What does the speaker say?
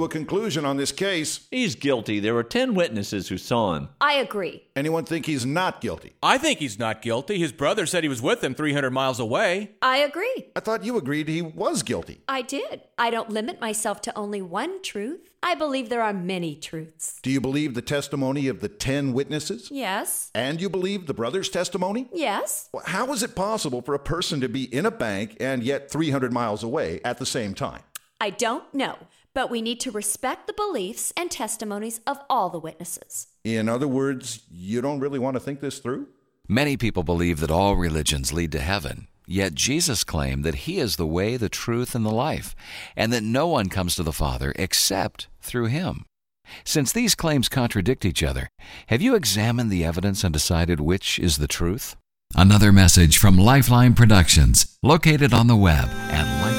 to a conclusion on this case. He's guilty. There were 10 witnesses who saw him. I agree. Anyone think he's not guilty? I think he's not guilty. His brother said he was with him 300 miles away. I agree. I thought you agreed he was guilty. I did. I don't limit myself to only one truth. I believe there are many truths. Do you believe the testimony of the 10 witnesses? Yes. And you believe the brother's testimony? Yes. Well, how is it possible for a person to be in a bank and yet 300 miles away at the same time? I don't know, but we need to respect the beliefs and testimonies of all the witnesses. In other words, you don't really want to think this through? Many people believe that all religions lead to heaven. Yet Jesus claimed that He is the way, the truth, and the life, and that no one comes to the Father except through Him. Since these claims contradict each other, have you examined the evidence and decided which is the truth? Another message from Lifeline Productions, located on the web at